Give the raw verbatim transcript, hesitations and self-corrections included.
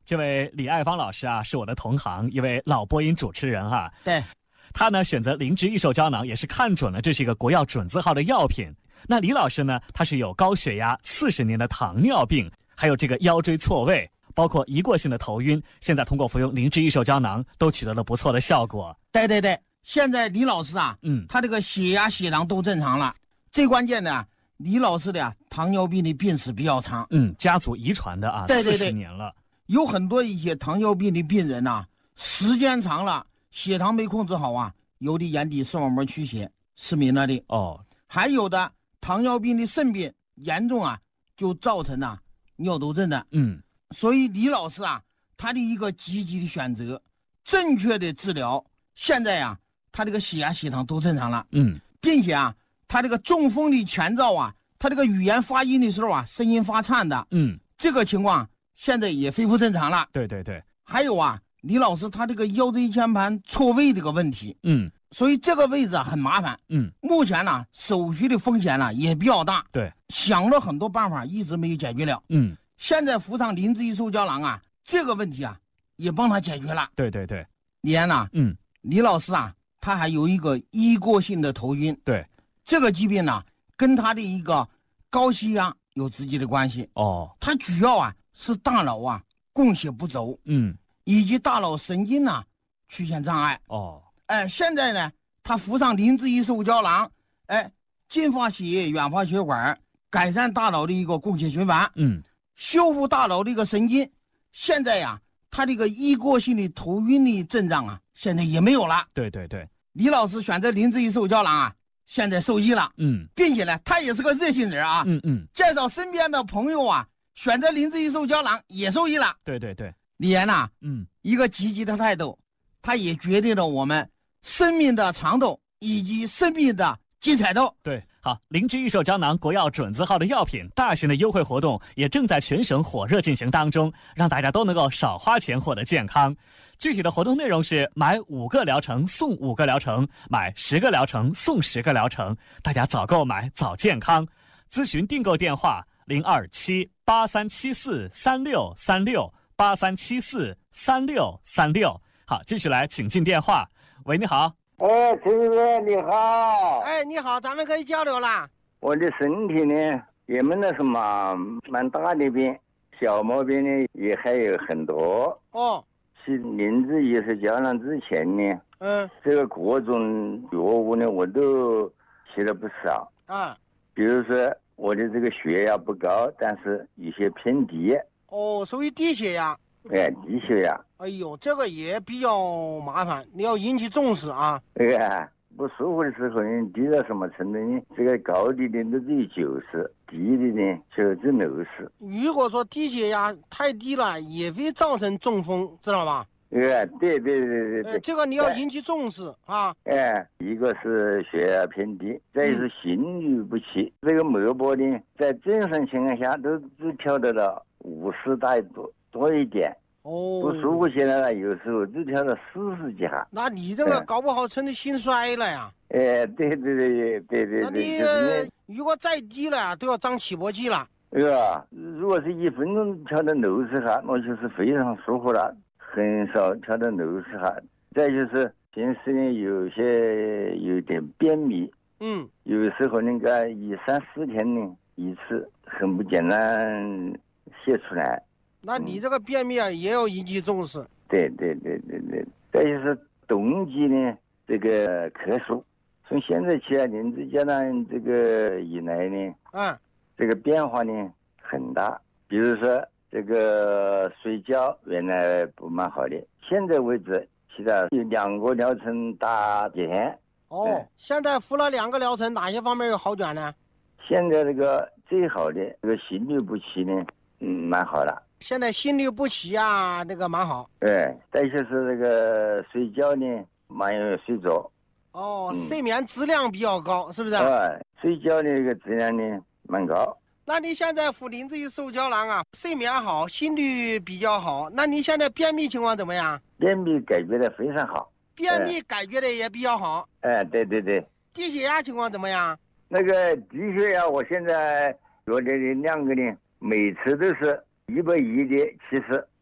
这位李爱芳老师啊，是我的同行，一位老播音主持人哈、啊。 对， 他呢选择灵芝益寿胶囊，也是看准了这是一个国药准字号的药品。那李老师呢，他是有高血压、四十年的糖尿病，还有这个腰椎错位，包括一过性的头晕，现在通过服用灵芝益寿胶囊都取得了不错的效果。 对对对，现在李老师啊， 嗯， 他这个血压、血糖都正常了。最关键的，李老师的呀，糖尿病的病史比较长， 嗯，家族遗传的啊， 对对对， 四十年了。 有很多一些糖尿病的病人呐、啊，时间长了，血糖没控制好啊，有的眼底视网膜出血，失明了的。 哦， 还有的糖尿病的肾病严重啊，就造成了尿毒症的。 嗯， 所以李老师啊，他的一个积极的选择，正确的治疗，现在啊，他这个血压、血糖都正常了。 嗯， 并且啊，他这个中风的前兆啊，他这个语言发音的时候啊，声音发颤的。 嗯， 这个情况现在也恢复正常了。 对对对。 还有啊，李老师他这个腰椎间盘错位这个问题， 嗯， 所以这个位置啊很麻烦。 嗯， 目前呢手续的风险呢也比较大。 对， 想了很多办法，一直没有解决了。 嗯， 现在服上灵芝益寿胶囊啊，这个问题啊也帮他解决了。 对对对。 李安呐， 嗯， 李老师啊，他还有一个一过性的头晕。 对， 这个疾病呢跟他的一个高血压有直接的关系。 哦， 它主要啊是大脑啊供血不足， 嗯， 以及大脑神经呢出现障碍。 哦， 哎，现在呢，他服上灵芝益寿胶囊，哎，近发血液、远发血管，改善大脑的一个供血循环， 嗯， 修复大脑的一个神经。现在呀，他这个一过性的头晕的症状啊，现在也没有了。 对对对。 李老师选择灵芝益寿胶囊啊，现在受益了。 嗯， 并且呢，他也是个热心人啊。 嗯嗯， 介绍身边的朋友啊，选择灵芝益寿胶囊也受益了。 对对对。 李岩呐， 嗯， 一个积极的态度，它也决定了我们生命的长度以及生命的精彩度。 对，好，灵芝益寿胶囊国药准字号的药品大型的优惠活动也正在全省火热进行当中，让大家都能够少花钱获得健康。具体的活动内容是买五个疗程送五个疗程，买十个疗程送十个疗程，大家早购买早健康。咨询订购电话零二七八三七四三六三六八三七四三六三六。好，继续来请进电话。喂，你好。 哎，陈先生你好。 哎，你好，咱们可以交流啦。 我的身体呢也没那什么蛮大的病，小毛病呢也还有很多。 哦， 去灵芝益寿胶囊之前呢， 嗯， 这个各种药物呢我都吃了不少啊。 比如说我的这个血压不高，但是有些偏低。 哦，属于低血压。 哎，低血压。 哎呦，这个也比较麻烦，你要引起重视啊。 哎，不舒服的时候呢，低到什么程度呢？这个高的呢都只有九十，低的呢就只六十。 如果说低血压太低了，也会造成中风，知道吧？ 哎，对对对对对、 呃，这个你要引起重视啊。 哎，一个是血压偏低，再是心律不齐。嗯、这个脉搏呢，在正常情况下都只调到了五十带多多一点。 哦， 不舒服起来了，有时候只调到四十几下。 那你这个搞不好成了心衰了呀？ 哎，对对对对对对。 那你、 就是、 如果再低了，都要装起搏器了。 哎呀，如果是一分钟调到六十下，那就是非常舒服了。很少调到六十下。再就是平时呢，有些有点便秘， 嗯， 有时候那个一三四天呢一次，很不简单泄出来。 那你这个便秘啊，也要引起重视。 对对对对对。再就是冬季呢，这个咳嗽，从现在起啊，灵芝胶囊这个以来呢， 嗯， 这个变化呢很大。比如说这个睡觉原来不蛮好的，现在为止起到有两个疗程打几天。 哦、嗯，现在服了两个疗程，哪些方面有好转呢？ 现在这个最好的这个心律不齐呢，嗯，蛮好了。 现在心律不齐啊，这个蛮好。 对，再就是这个睡觉呢，蛮有睡着。 哦、嗯，睡眠质量比较高，是不是？ 对，睡觉的这个质量呢蛮高。 那你现在服灵芝益寿胶囊啊，睡眠好，心率比较好。那你现在便秘情况怎么样？ 便秘解决的非常好。 便秘解决的也比较好。 哎，对对对。 低血压情况怎么样？ 那个低血压，我现在我的两个呢，每次都是一百一的七十。